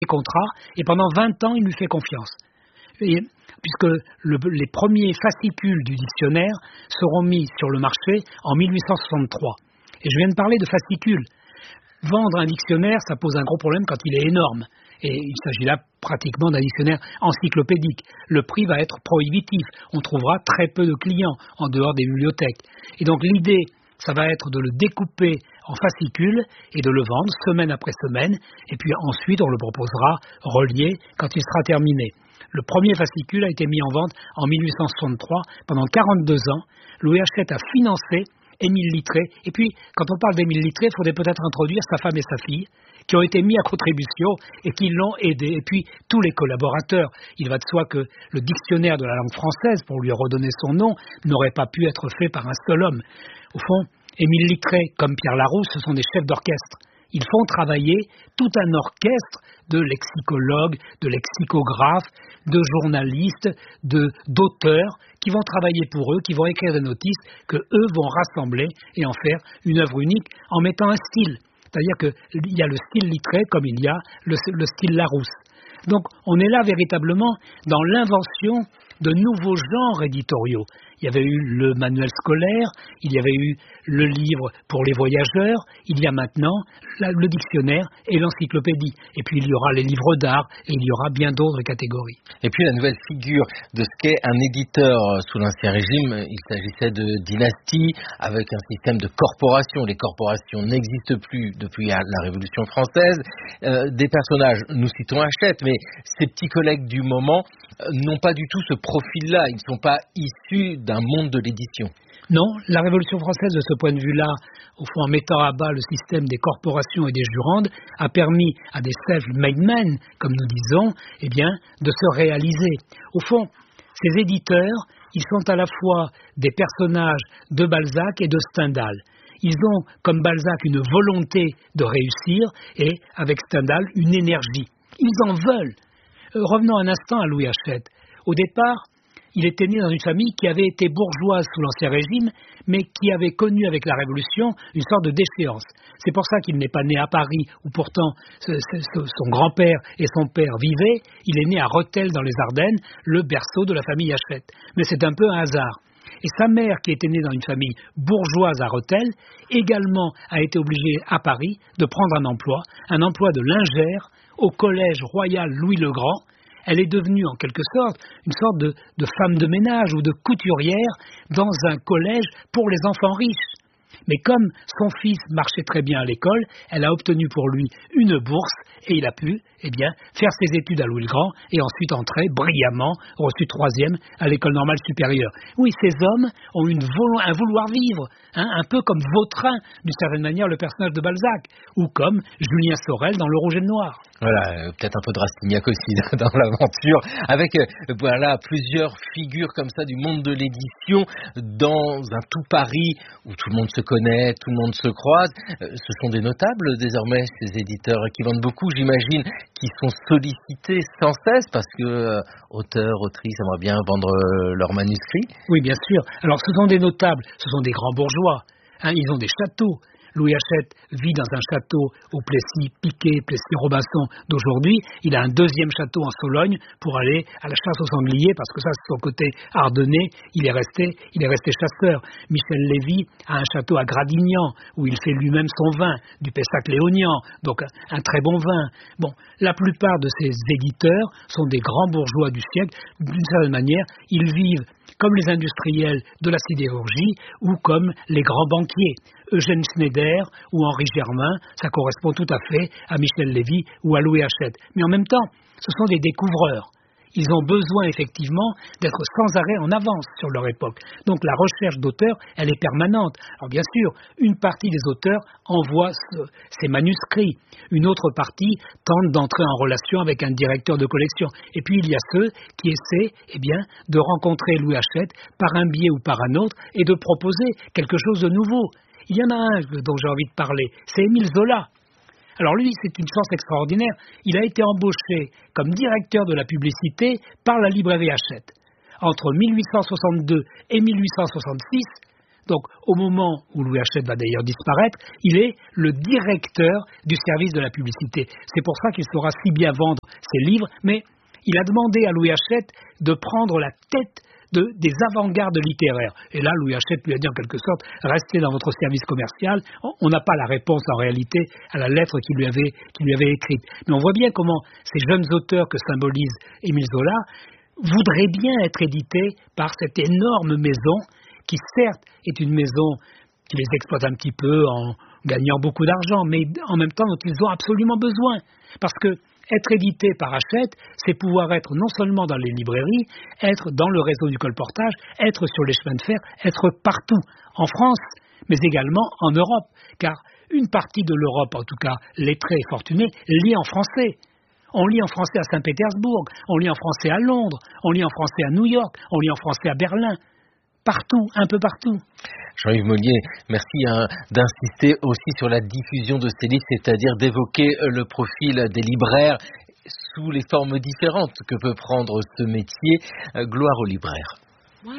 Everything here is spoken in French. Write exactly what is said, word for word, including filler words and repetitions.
contrats, et pendant vingt ans, il lui fait confiance. Et, puisque le, les premiers fascicules du dictionnaire seront mis sur le marché en mille huit cent soixante-trois. Et je viens de parler de fascicules. Vendre un dictionnaire, ça pose un gros problème quand il est énorme. Et il s'agit là pratiquement d'un dictionnaire encyclopédique. Le prix va être prohibitif. On trouvera très peu de clients en dehors des bibliothèques. Et donc l'idée, ça va être de le découper en fascicules et de le vendre semaine après semaine. Et puis ensuite, on le proposera relié quand il sera terminé. Le premier fascicule a été mis en vente en mille huit cent soixante-trois. Pendant quarante-deux ans, Louis Hachette a financé Émile Littré. Et puis, quand on parle d'Émile Littré, il faudrait peut-être introduire sa femme et sa fille, qui ont été mis à contribution et qui l'ont aidé. Et puis, tous les collaborateurs. Il va de soi que le dictionnaire de la langue française, pour lui redonner son nom, n'aurait pas pu être fait par un seul homme. Au fond, Émile Littré, comme Pierre Larousse, ce sont des chefs d'orchestre. Ils font travailler tout un orchestre de lexicologues, de lexicographes, de journalistes, de, d'auteurs, qui vont travailler pour eux, qui vont écrire des notices, que eux vont rassembler et en faire une œuvre unique en mettant un style. C'est-à-dire qu'il y a le style Littré comme il y a le, le style Larousse. Donc on est là véritablement dans l'invention de nouveaux genres éditoriaux. Il y avait eu le manuel scolaire, il y avait eu le livre pour les voyageurs, il y a maintenant la, le dictionnaire et l'encyclopédie. Et puis il y aura les livres d'art et il y aura bien d'autres catégories. Et puis la nouvelle figure de ce qu'est un éditeur sous l'Ancien Régime, il s'agissait de dynastie avec un système de corporation. Les corporations n'existent plus depuis la Révolution française. Euh, des personnages, nous citons Hachette, mais ces petits collègues du moment euh, n'ont pas du tout ce profil-là. Ils ne sont pas issus d'un monde de l'édition. Non, la Révolution française, de ce point de vue-là, au fond, en mettant à bas le système des corporations et des jurandes, a permis à des self-made men, comme nous disons, eh bien, de se réaliser. Au fond, ces éditeurs, ils sont à la fois des personnages de Balzac et de Stendhal. Ils ont, comme Balzac, une volonté de réussir et, avec Stendhal, une énergie. Ils en veulent. Euh, revenons un instant à Louis Hachette. Au départ, il était né dans une famille qui avait été bourgeoise sous l'Ancien Régime, mais qui avait connu avec la Révolution une sorte de déchéance. C'est pour ça qu'il n'est pas né à Paris, où pourtant ce, ce, son grand-père et son père vivaient. Il est né à Rethel dans les Ardennes, le berceau de la famille Hachette. Mais c'est un peu un hasard. Et sa mère, qui était née dans une famille bourgeoise à Rethel, également a été obligée à Paris de prendre un emploi, un emploi de lingère au Collège Royal Louis-le-Grand. Elle est devenue en quelque sorte une sorte de, de femme de ménage ou de couturière dans un collège pour les enfants riches. Mais comme son fils marchait très bien à l'école, elle a obtenu pour lui une bourse et il a pu eh bien, faire ses études à Louis-le-Grand et ensuite entrer brillamment, reçu troisième à l'école normale supérieure. Oui, ces hommes ont une volo- un vouloir vivre, hein, un peu comme Vautrin, d'une certaine manière, le personnage de Balzac, ou comme Julien Sorel dans Le Rouge et le Noir. Voilà, euh, peut-être un peu de Rastignac aussi dans l'aventure, avec euh, voilà plusieurs figures comme ça du monde de l'édition dans un tout Paris où tout le monde se connaît, tout le monde se croise. Euh, ce sont des notables désormais, ces éditeurs qui vendent beaucoup, j'imagine, qui sont sollicités sans cesse parce que euh, auteurs, autrices aimeraient bien vendre euh, leurs manuscrits. Oui, bien sûr. Alors ce sont des notables, ce sont des grands bourgeois, hein, ils ont des châteaux. Louis Hachette vit dans un château au Plessis-Piquet, Plessis-Robinson d'aujourd'hui. Il a un deuxième château en Sologne pour aller à la chasse aux sangliers parce que ça, c'est son côté ardennais. Il est resté, il est resté chasseur. Michel Lévy a un château à Gradignan où il fait lui-même son vin, du Pessac-Léognan, donc un, un très bon vin. Bon, la plupart de ces éditeurs sont des grands bourgeois du siècle. D'une certaine manière, ils vivent comme les industriels de la sidérurgie ou comme les grands banquiers. Eugène Schneider ou Henri Germain, ça correspond tout à fait à Michel Lévy ou à Louis Hachette. Mais en même temps, ce sont des découvreurs. Ils ont besoin effectivement d'être sans arrêt en avance sur leur époque. Donc la recherche d'auteurs, elle est permanente. Alors bien sûr, une partie des auteurs envoie ce, ses manuscrits. Une autre partie tente d'entrer en relation avec un directeur de collection. Et puis il y a ceux qui essaient eh bien, de rencontrer Louis Hachette par un biais ou par un autre et de proposer quelque chose de nouveau. Il y en a un dont j'ai envie de parler, c'est Émile Zola. Alors lui, c'est une chance extraordinaire. Il a été embauché comme directeur de la publicité par la librairie Hachette. Entre mille huit cent soixante-deux et mille huit cent soixante-six, Donc, au moment où Louis Hachette va d'ailleurs disparaître, il est le directeur du service de la publicité. C'est pour ça qu'il saura si bien vendre ses livres, mais il a demandé à Louis Hachette de prendre la tête de, des avant-gardes littéraires. Et là, Louis Hachette lui a dit en quelque sorte, restez dans votre service commercial. On n'a pas la réponse en réalité à la lettre qu'il lui avait, qu'il lui avait écrite. Mais on voit bien comment ces jeunes auteurs que symbolise Émile Zola voudraient bien être édités par cette énorme maison qui certes est une maison qui les exploite un petit peu en gagnant beaucoup d'argent, mais en même temps dont ils ont absolument besoin. Parce que être édité par Hachette, c'est pouvoir être non seulement dans les librairies, être dans le réseau du colportage, être sur les chemins de fer, être partout, en France, mais également en Europe. Car une partie de l'Europe, en tout cas lettrée et fortunée, lit en français. On lit en français à Saint-Pétersbourg, on lit en français à Londres, on lit en français à New York, on lit en français à Berlin. Partout, un peu partout. Jean-Yves Mollier, merci hein, d'insister aussi sur la diffusion de ces livres, c'est-à-dire d'évoquer le profil des libraires sous les formes différentes que peut prendre ce métier. Gloire aux libraires.